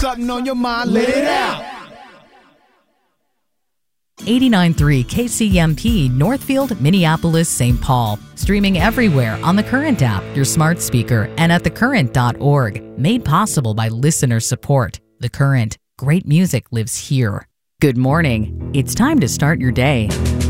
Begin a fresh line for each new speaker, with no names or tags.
Something on your mind, let it out.
89.3 KCMP, Northfield, Minneapolis, St. Paul. Streaming everywhere on the Current app, your smart speaker, and at thecurrent.org. Made possible by listener support. The Current. Great music lives here. Good morning. It's time to start your day.